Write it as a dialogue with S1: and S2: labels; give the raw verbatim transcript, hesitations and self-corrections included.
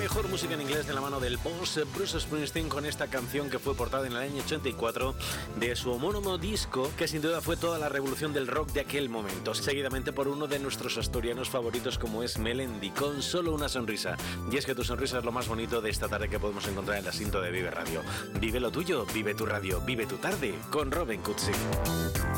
S1: mejor música en inglés de la mano del boss Bruce Springsteen con esta canción que fue portada en el año ochenta y cuatro de su homónimo disco, que sin duda fue toda la revolución del rock de aquel momento, seguidamente por uno de nuestros asturianos favoritos como es Melendi, con Solo una sonrisa. Y es que tu sonrisa es lo más bonito de esta tarde que podemos encontrar en el asiento de Vive Radio. Vive lo tuyo, vive tu radio, vive tu tarde con Robin Cutsi.